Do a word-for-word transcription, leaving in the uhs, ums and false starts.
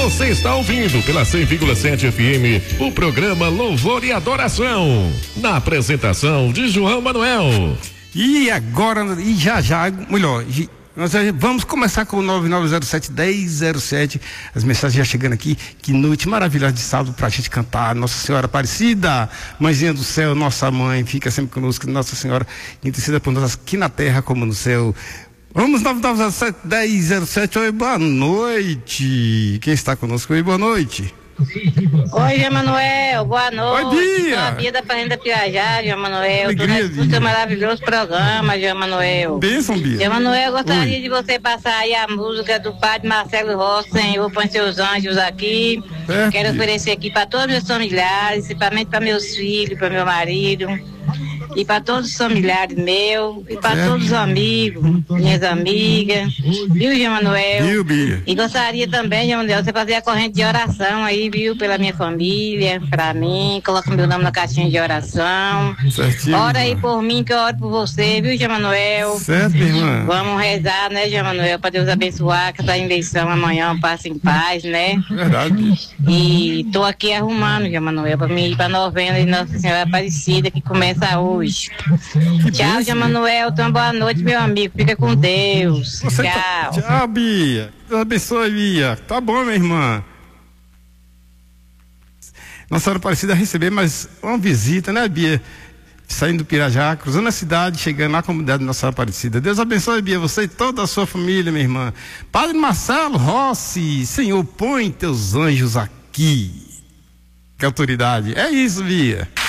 Você está ouvindo pela cem vírgula sete F M o programa Louvor e Adoração, na apresentação de João Manuel. E agora, e já já, melhor, nós vamos começar com o nove nove zero sete, um zero zero sete, as mensagens já chegando aqui. Que noite maravilhosa de sábado pra gente cantar Nossa Senhora Aparecida, Mãezinha do Céu, nossa mãe, fica sempre conosco, Nossa Senhora, interceda por nós aqui na terra como no céu. Vamos, nove nove zero sete, um zero zero sete, oi, boa noite. Quem está conosco? Oi, boa noite. Oi, João Manuel, boa noite. Oi, Bia. Sou a Bia da Fazenda Pirajá, João Manuel. Alegria, Tô no seu maravilhoso programa, João Manuel. Bênção, Bia. João Manuel, eu gostaria Oi. de você passar aí a música do Padre Marcelo Rossi, Senhor, põe seus anjos aqui. Certo, Quero Bia. oferecer aqui para todos os meus familiares, principalmente para meus filhos, para meu marido. E para todos os familiares meus, e para Certo. todos os amigos, minhas amigas, viu, João Manuel? Viu, Bia? E gostaria também, João Manuel, você fazer a corrente de oração aí, viu, pela minha família, para mim, coloca meu nome na caixinha de oração. Certinho. Ora aí irmã. por mim, que eu oro por você, viu, João Manuel? Certo, irmã. Vamos rezar, né, João Manuel, para Deus abençoar, que essa eleição amanhã passe em paz, né? Verdade, Bia. E tô aqui arrumando, João Manuel, para mim ir para a novena de Nossa Senhora Aparecida, que começa hoje. Tchau, João Manuel. Então, boa noite, meu amigo. Fica com Deus. Você Tchau. tá... Tchau, Bia. Deus abençoe, Bia. Tá bom, minha irmã. Nossa Senhora Aparecida receber mais uma visita, né, Bia? Saindo do Pirajá, cruzando a cidade, chegando na comunidade de Nossa Senhora Aparecida. Deus abençoe, Bia, você e toda a sua família, minha irmã. Padre Marcelo Rossi, Senhor, põe teus anjos aqui. Que autoridade. É isso, Bia.